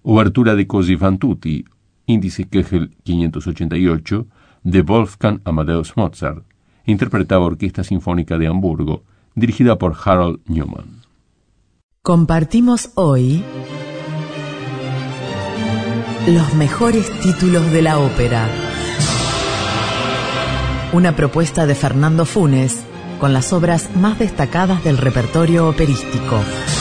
Obertura de Così fan tutti, índice Köchel 588, de Wolfgang Amadeus Mozart, interpretada Orquesta Sinfónica de Hamburgo, dirigida por Harold Newman. Compartimos hoy los mejores títulos de la ópera. Una propuesta de Fernando Funes con las obras más destacadas del repertorio operístico.